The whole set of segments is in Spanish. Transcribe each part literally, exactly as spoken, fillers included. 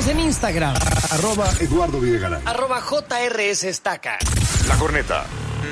Síguenos en Instagram. Arroba Eduardo Videgaray. Arroba J R S Estaca. La Corneta.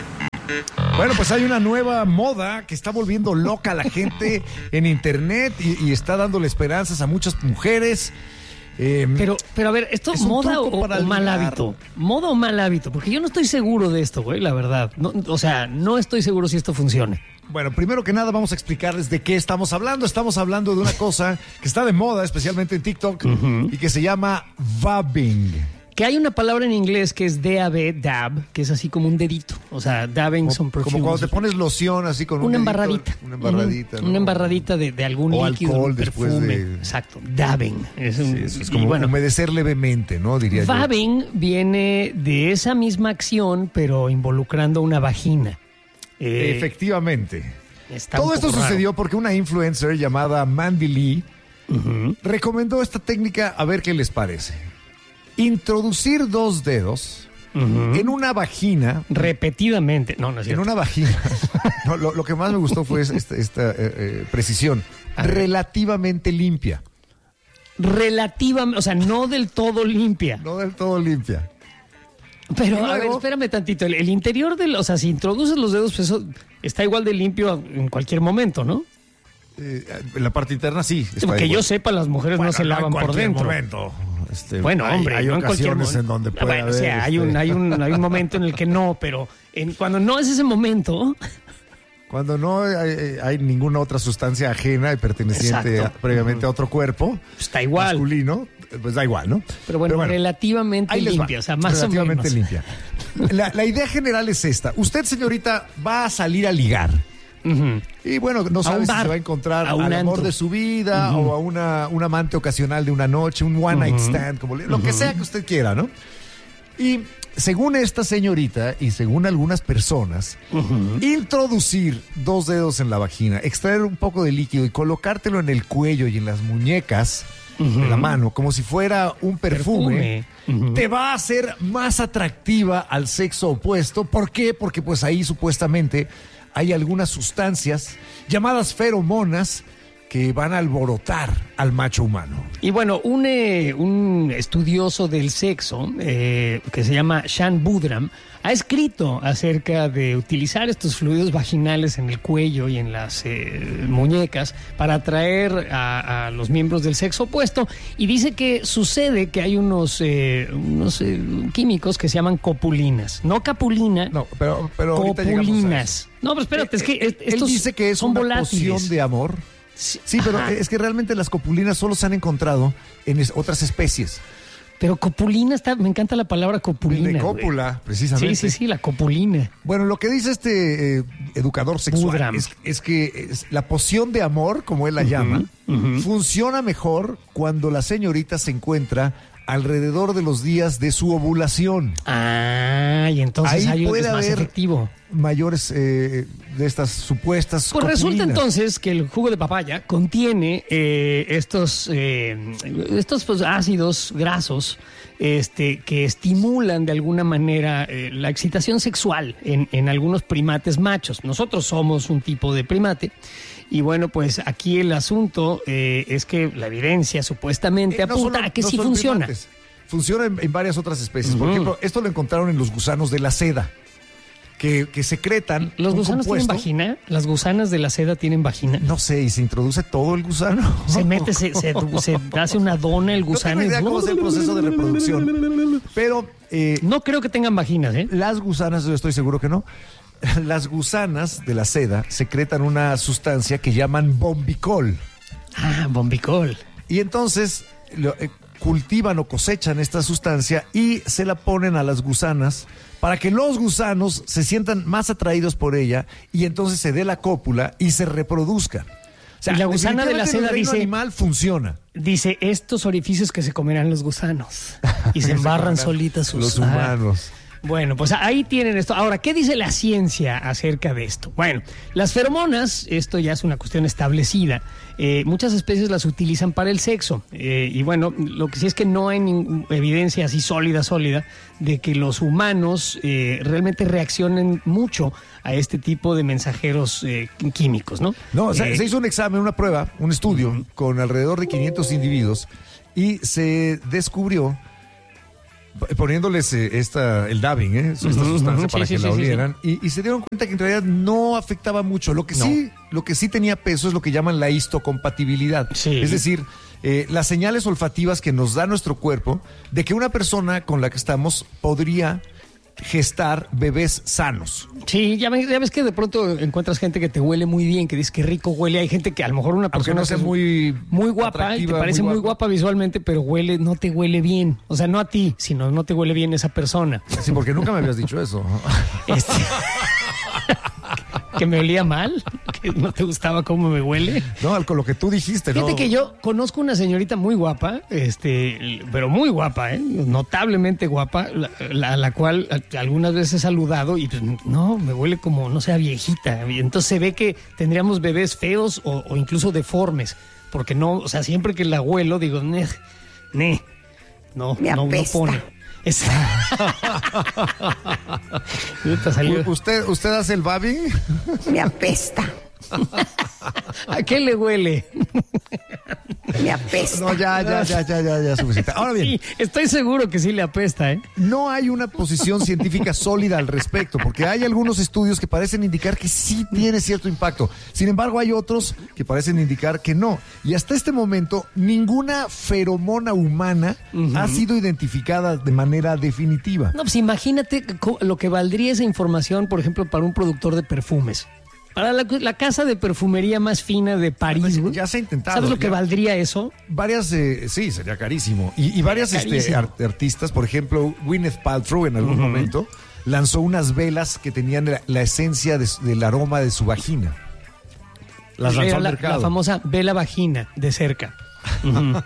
Bueno, pues hay una nueva moda que está volviendo loca a la gente en internet y, y está dándole esperanzas a muchas mujeres. Eh, pero, pero a ver, ¿esto es moda o, o mal hábito? ¿Moda o mal hábito? Porque yo no estoy seguro de esto, güey, la verdad. No, o sea, no estoy seguro si esto funcione. Bueno, primero que nada vamos a explicarles de qué estamos hablando. Estamos hablando de una cosa que está de moda, especialmente en TikTok, uh-huh. y que se llama vabbing. Que hay una palabra en inglés que es D A B, dab, que es así como un dedito. O sea, dabbing como, son perfumes. Como cuando te pones loción así con un una dedito, embarradita. Una embarradita, uh-huh. ¿no? Una embarradita de, de algún o líquido, alcohol un perfume. Después de... Exacto, dabbing. Es, un, sí, eso es como bueno, humedecer levemente, ¿no? Diría yo. Vabbing viene de esa misma acción, pero involucrando una vagina. Eh, Efectivamente. Está Todo esto raro. sucedió porque una influencer llamada Mandy Lee uh-huh. recomendó esta técnica, a ver qué les parece. Introducir dos dedos uh-huh. en una vagina. Repetidamente. No, no es cierto. En una vagina. No, lo, lo que más me gustó fue esta, esta eh, eh, precisión. Relativamente limpia. Relativamente, o sea, no del todo limpia. No del todo limpia. Pero, luego, a ver, espérame tantito. El, el interior del... O sea, si introduces los dedos, pues eso está igual de limpio en cualquier momento, ¿no? Eh, en la parte interna sí. Está que igual. Yo sepa, las mujeres bueno, no se lavan no por dentro. Momento. Este, bueno, hay, hombre, hay no ocasiones en, en donde puede bueno, haber... O sea, este... hay, un, hay, un, hay un momento en el que no, pero en, cuando no es ese momento... Cuando no hay, hay ninguna otra sustancia ajena y perteneciente a, previamente uh-huh. a otro cuerpo... Está igual. Masculino, pues da igual, ¿no? Pero bueno, Pero bueno relativamente limpia, o sea, más relativamente o menos. limpia. La, la idea general es esta. Usted, señorita, va a salir a ligar. Uh-huh. Y bueno, no sabe si se va a encontrar a al amor de su vida uh-huh. o a una, un amante ocasional de una noche, un one uh-huh. night stand, como lo uh-huh. que sea que usted quiera, ¿no? Y según esta señorita y según algunas personas, uh-huh. introducir dos dedos en la vagina, extraer un poco de líquido y colocártelo en el cuello y en las muñecas uh-huh. de la mano, como si fuera un perfume, perfume. Uh-huh. te va a hacer más atractiva al sexo opuesto. ¿Por qué? Porque pues ahí supuestamente hay algunas sustancias llamadas feromonas que van a alborotar al macho humano. Y bueno, un, eh, un estudioso del sexo eh, que se llama Shan Budram ha escrito acerca de utilizar estos fluidos vaginales en el cuello y en las eh, muñecas para atraer a, a los miembros del sexo opuesto, y dice que sucede que hay unos, eh, unos eh, químicos que se llaman copulinas, no capulina, no, pero, pero copulinas. No, pero espérate, es que él, estos él dice que es son una volátiles. poción de amor. Sí, sí, pero Ajá. es que realmente las copulinas solo se han encontrado en es, otras especies. Pero copulina está, me encanta la palabra copulina. De cópula, güey. precisamente. Sí, sí, sí, la copulina. Bueno, lo que dice este eh, educador sexual es, es que es, la poción de amor, como él la uh-huh, llama, uh-huh. funciona mejor cuando la señorita se encuentra alrededor de los días de su ovulación. Ah, y entonces ahí hay puede es más haber efectivo. Mayores eh, de estas supuestas Pues copulinas. resulta entonces que el jugo de papaya contiene eh, estos, eh, estos pues, ácidos grasos este, que estimulan de alguna manera eh, la excitación sexual en, en algunos primates machos. Nosotros somos un tipo de primate. Y bueno, pues aquí el asunto eh, es que la evidencia supuestamente eh, no apunta solo, a que no sí funciona. Primates. Funciona en, en varias otras especies. Uh-huh. Por ejemplo, esto lo encontraron en los gusanos de la seda, que, que secretan. ¿Los gusanos compuesto. tienen vagina? ¿Las gusanas de la seda tienen vagina? No sé, ¿y se introduce todo el gusano? Se mete, se, se, se hace una dona el gusano. No tengo idea cómo es el proceso de reproducción. Pero... Eh, no creo que tengan vaginas, ¿eh? Las gusanas, yo estoy seguro que no. Las gusanas de la seda secretan una sustancia que llaman bombicol. Ah, bombicol. Y entonces lo, eh, cultivan o cosechan esta sustancia y se la ponen a las gusanas para que los gusanos se sientan más atraídos por ella y entonces se dé la cópula y se reproduzcan. O sea, y la gusana de la seda dice... El animal funciona. Dice, estos orificios que se comerán los gusanos. Y se embarran solitas sus... Los humanos. Bueno, pues ahí tienen esto. Ahora, ¿qué dice la ciencia acerca de esto? Bueno, las feromonas, esto ya es una cuestión establecida, eh, muchas especies las utilizan para el sexo. Eh, y bueno, lo que sí es que no hay ninguna evidencia así sólida, sólida, de que los humanos eh, realmente reaccionen mucho a este tipo de mensajeros eh, químicos, ¿no? No, o sea, eh, se hizo un examen, una prueba, un estudio uh-huh. con alrededor de quinientos individuos y se descubrió, poniéndoles eh, esta, el dabbing, ¿eh? esta uh-huh, sustancia uh-huh, para sí, que sí, la olieran, sí, sí. Y, y se dieron cuenta que en realidad no afectaba mucho. Lo que no. sí, lo que sí tenía peso es lo que llaman la histocompatibilidad. Sí. Es decir, eh, las señales olfativas que nos da nuestro cuerpo de que una persona con la que estamos podría gestar bebés sanos. Sí, ya ves, ya ves que de pronto encuentras gente que te huele muy bien, que dices que rico huele. Hay gente que a lo mejor una persona no sea muy muy guapa y te parece muy guapa. muy guapa visualmente, pero huele, no te huele bien. O sea, no a ti, sino no te huele bien esa persona. Sí, porque nunca me habías dicho eso. Este... que me olía mal, que no te gustaba cómo me huele. No, con lo que tú dijiste, Fíjate ¿no? que yo conozco una señorita muy guapa, este, pero muy guapa, ¿eh? Notablemente guapa, la, la, la cual algunas veces he saludado y pues, no, me huele como, no sé, a viejita. Entonces se ve que tendríamos bebés feos o, o incluso deformes, porque no, o sea, siempre que la huelo digo, ne, ne, no, me no, no pone. Es... ¿Usted, ¿Usted hace el babbing? Me apesta. ¿A qué le huele? Me apesta. No, ya, ya, ya, ya, ya, ya, suficiente. Ahora bien. Sí, estoy seguro que sí le apesta, ¿eh? No hay una posición científica sólida al respecto, porque hay algunos estudios que parecen indicar que sí tiene cierto impacto. Sin embargo, hay otros que parecen indicar que no. Y hasta este momento, ninguna feromona humana uh-huh. ha sido identificada de manera definitiva. No, pues imagínate lo que valdría esa información, por ejemplo, para un productor de perfumes. Para la, la casa de perfumería más fina de París, güey. Ya se ha intentado. ¿Sabes lo ya. que valdría eso? Varias, eh, sí, sería carísimo. Y, y varias este, art, artistas, por ejemplo, Gwyneth Paltrow en algún uh-huh. momento lanzó unas velas que tenían la, la esencia de, del aroma de su vagina. Las lanzó al mercado. La famosa vela vagina de cerca. Uh-huh.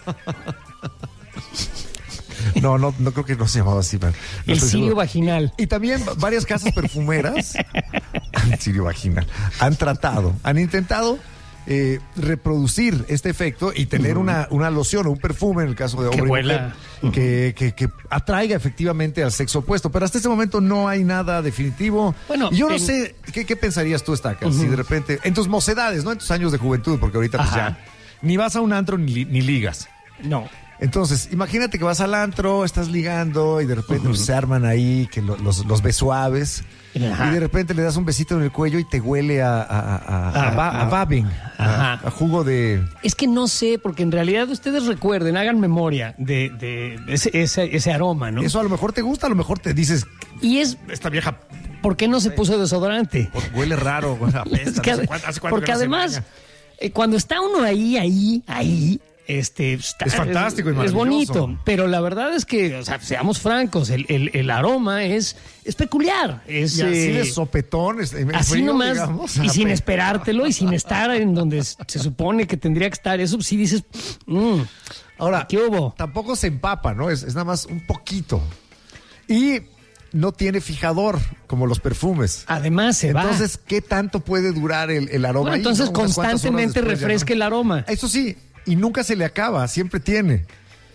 No, no, no creo que no se llamaba así. No el cirio vaginal. Y también varias casas perfumeras, el cirio vaginal, han tratado, han intentado eh, reproducir este efecto y tener uh-huh. una, una loción o un perfume, en el caso de hombre y mujer, uh-huh. que, que, que atraiga efectivamente al sexo opuesto. Pero hasta este momento no hay nada definitivo. Bueno, y yo no en... sé, ¿qué, ¿qué pensarías tú, Estaca? Uh-huh. Si de repente, en tus mocedades, no en tus años de juventud, porque ahorita pues ya ni vas a un antro ni, ni ligas. No. Entonces, imagínate que vas al antro, estás ligando y de repente uh-huh. pues, se arman ahí que lo, los, los besuaves Ajá. y de repente le das un besito en el cuello y te huele a, a, a, a, a, a, a babbing, a, a jugo de... Es que no sé, porque en realidad ustedes recuerden, hagan memoria de, de ese, ese, ese aroma, ¿no? Eso a lo mejor te gusta, a lo mejor te dices... Y es... Esta vieja... ¿Por qué no se puso desodorante? Huele raro, o sea, apesta, es que, no sé cuánto, hace cuánto porque que no además, eh, cuando está uno ahí, ahí, ahí... Este, está, es fantástico es, y maravilloso. Es bonito, pero la verdad es que, o sea, seamos francos, el, el, el aroma es, es peculiar. Es, y así eh, de sopetón, es, así frío, nomás, digamos, y sin esperártelo y sin estar en donde se supone que tendría que estar. Eso sí dices, mmm, ahora, ¿qué hubo? Tampoco se empapa, ¿no? Es, es nada más un poquito. Y no tiene fijador como los perfumes. Además se entonces, va. Entonces, ¿qué tanto puede durar el, el aroma? Bueno, entonces ahí, ¿no? constantemente refresca ya, ¿no? el aroma. Eso sí. Y nunca se le acaba, siempre tiene.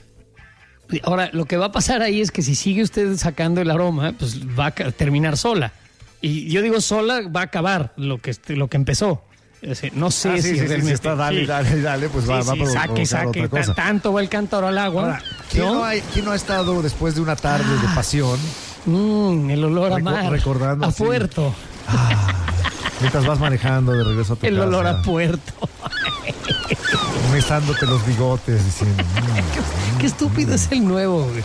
Ahora, lo que va a pasar ahí es que si sigue usted sacando el aroma, pues va a terminar sola. Y yo digo sola, va a acabar lo que, lo que empezó. No sé ah, sí, si sí, realmente... Sí, está, dale, sí. dale, dale, pues sí, va, sí, va a provocar saque, saque, otra cosa. Tanto va el cántaro al agua. Ahora, ¿quién, ¿no? No hay, ¿quién no ha estado después de una tarde ah, de pasión? Mmm, el olor a Reco- mar, recordando a así, puerto. Ah, mientras vas manejando de regreso a tu el casa. El olor a puerto. Mesándote los bigotes, diciendo... Mmm, qué, qué estúpido mmm. es el nuevo, güey.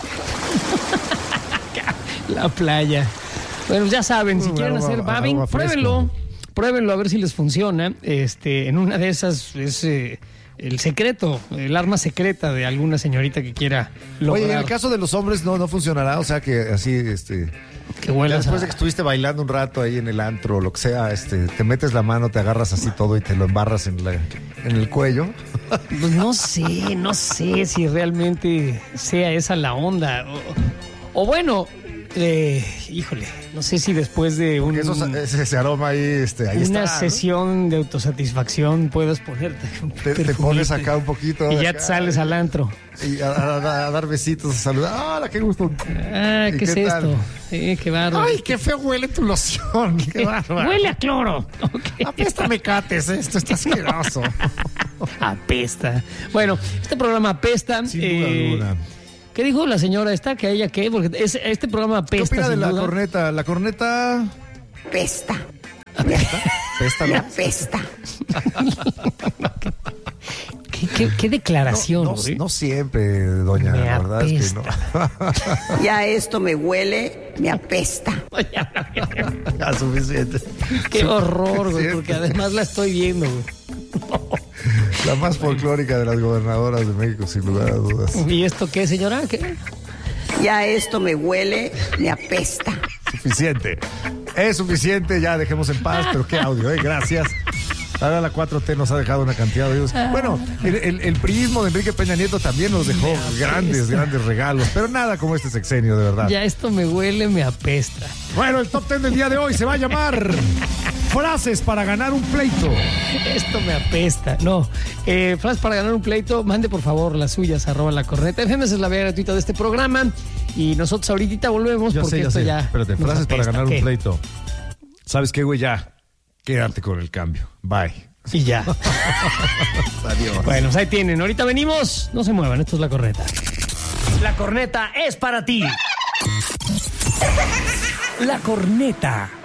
La playa. Bueno, ya saben, si uh, quieren agua, hacer babbing, pruébenlo. Pruébenlo a ver si les funciona. Este, en una de esas es eh, el secreto, el arma secreta de alguna señorita que quiera lograr. Oye, en el caso de los hombres no, no funcionará, o sea que así, este... Que huelas después a... de que estuviste bailando un rato ahí en el antro o lo que sea, este, te metes la mano, te agarras así todo y te lo embarras en, la, en el cuello. Pues no sé, no sé si realmente sea esa la onda. O, o bueno, eh, híjole, no sé si después de un, eso, ese, ese aroma ahí, este, ahí una está, sesión, ¿no?, de autosatisfacción puedes ponerte te, te pones acá un poquito y ya acá, te sales al antro y a, a, a dar besitos, a saludar. ¡Hola, qué gusto! Ah, ¿qué, ¿qué es tal? Esto? Sí, qué bárbaro. ¡Ay, qué feo huele tu loción! ¡Qué bárbaro! Huele a cloro. Okay. Apesta mecates, esto está asqueroso. Apesta. Bueno, este programa apesta. Sin duda eh, alguna. ¿Qué dijo la señora esta? ¿Que ella qué? Porque es, este programa apesta. ¿Qué opina de la duda? corneta? La corneta... Pesta. ¿Apesta? ¿Pesta? Me apesta. ¿Qué, qué, qué declaración? No, no, no siempre, doña, me la verdad apesta. Es que no. Ya esto me huele, me apesta. Ya, suficiente. Qué horror, güey, porque además la estoy viendo, güey. La más folclórica de las gobernadoras de México, sin lugar a dudas. ¿Y esto qué, señora? ¿Qué? Ya esto me huele, me apesta. Suficiente. Es suficiente, ya dejemos en paz, pero qué audio, ¿eh? Gracias. Ahora la cuatro T nos ha dejado una cantidad de audios. Bueno, el, el, el priismo de Enrique Peña Nieto también nos dejó grandes, grandes regalos, pero nada como este sexenio, de verdad. Ya esto me huele, me apesta. Bueno, el top ten del día de hoy se va a llamar frases para ganar un pleito. Esto me apesta. No, eh, frases para ganar un pleito, mande por favor las suyas, arroba La Corneta F M, es la vía gratuita de este programa. Y nosotros ahorita volvemos yo porque sé, esto sé. ya... Espérate, frases apesta. para ganar ¿Qué? un pleito. ¿Sabes qué, güey? Ya, quédate con el cambio. Bye. Y ya. Adiós. Bueno, pues ahí tienen. Ahorita venimos. No se muevan, esto es La Corneta. La Corneta es para ti. La Corneta.